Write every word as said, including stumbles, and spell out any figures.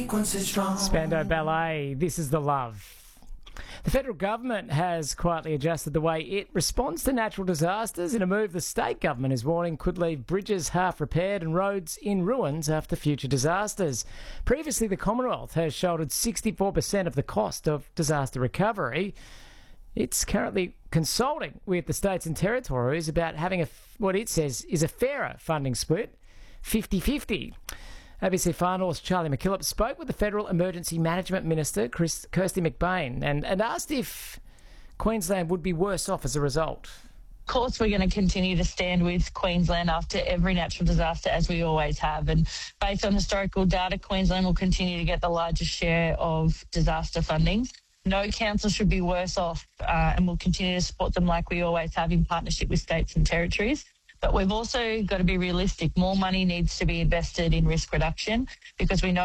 frequency strong. Spandau Ballet, This Is the Love. The federal government has quietly adjusted the way it responds to natural disasters in a move the state government is warning could leave bridges half repaired and roads in ruins after future disasters. Previously, the Commonwealth has shouldered sixty-four percent of the cost of disaster recovery. It's currently consulting with the states and territories about having a, what it says is a fairer funding split, fifty-fifty. A B C Far North's Charlie McKillop spoke with the Federal Emergency Management Minister, Chris, Kirsty McBain, and, and asked if Queensland would be worse off as a result. Of course, we're going to continue to stand with Queensland after every natural disaster, as we always have. And based on historical data, Queensland will continue to get the largest share of disaster funding. No council should be worse off, uh, and we'll continue to support them like we always have in partnership with states and territories. But we've also got to be realistic. More money needs to be invested in risk reduction because we know